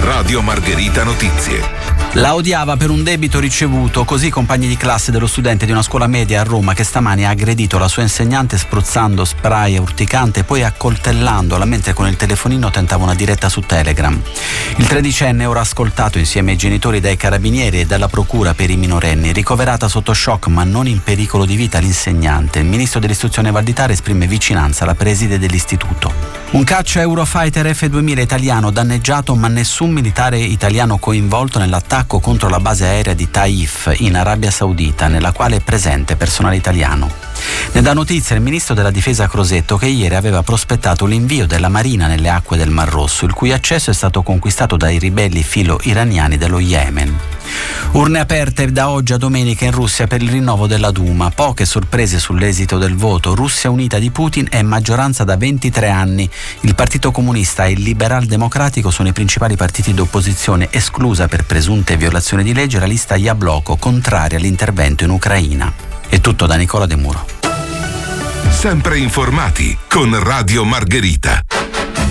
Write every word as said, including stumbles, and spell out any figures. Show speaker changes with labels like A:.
A: Radio Margherita Notizie.
B: La odiava per un debito ricevuto, così i compagni di classe dello studente di una scuola media a Roma che stamani ha aggredito la sua insegnante spruzzando spray urticante e poi accoltellandola mentre con il telefonino tentava una diretta su Telegram. Il tredicenne è ora ascoltato insieme ai genitori dai carabinieri e dalla procura per i minorenni, ricoverata sotto shock ma non in pericolo di vita l'insegnante. Il ministro dell'istruzione Valditara esprime vicinanza alla preside dell'istituto. Un caccia Eurofighter F duemila italiano danneggiato ma nessun militare italiano coinvolto nell'attacco contro la base aerea di Taif in Arabia Saudita, nella quale è presente personale italiano. Ne dà notizia il ministro della difesa Crosetto, che ieri aveva prospettato l'invio della Marina nelle acque del Mar Rosso, il cui accesso è stato conquistato dai ribelli filo-iraniani dello Yemen. Urne aperte da oggi a domenica in Russia per il rinnovo della Duma. Poche sorprese sull'esito del voto. Russia Unita di Putin è maggioranza da ventitré anni. Il Partito Comunista e il Liberal Democratico sono i principali partiti d'opposizione, esclusa per presunte violazioni di legge la lista Jabloko, contraria all'intervento in Ucraina. È tutto da Nicola De Muro.
A: Sempre informati con Radio Margherita.